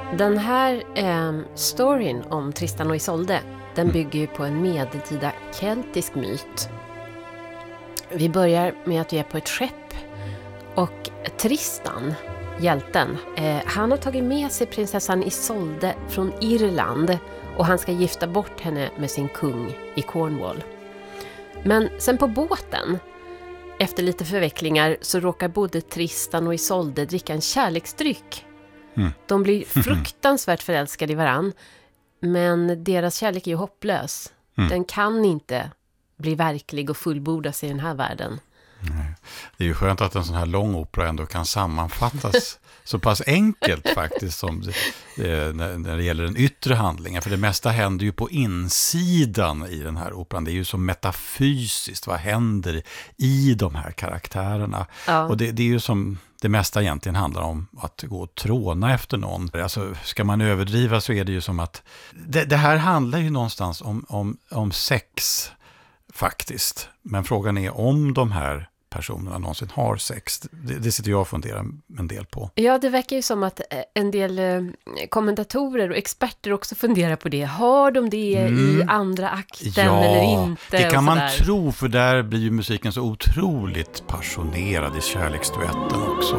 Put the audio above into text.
Den här storyn om Tristan och Isolde, den bygger ju på en medeltida keltisk myt. Vi börjar med att vi är på ett skepp och Tristan, hjälten, han har tagit med sig prinsessan Isolde från Irland och han ska gifta bort henne med sin kung i Cornwall. Men sen på båten, efter lite förvecklingar, så råkar både Tristan och Isolde dricka en kärleksdryck. De blir fruktansvärt förälskade i varann, men deras kärlek är ju hopplös. Den kan inte bli verklig och fullbordas i den här världen. Nej. Det är ju skönt att en sån här lång opera ändå kan sammanfattas så pass enkelt faktiskt som när det gäller den yttre handlingen. För det mesta händer ju på insidan i den här operan. Det är ju så metafysiskt. Vad händer i de här karaktärerna? Ja. Och det är ju som det mesta egentligen handlar om att gå och tråna efter någon. Alltså, ska man överdriva så är det ju som att det här handlar ju någonstans om sex faktiskt. Men frågan är om de här personerna någonsin har sex. Det sitter jag och funderar en del på. Ja, det verkar ju som att en del kommentatorer och experter också funderar på det. Har de det i andra akten eller inte? Det kan man tro, för där blir ju musiken så otroligt passionerad i kärleksduetten också.